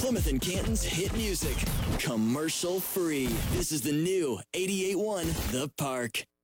Plymouth and Canton's hit music. Commercial free. This is the new 88.1 The Park.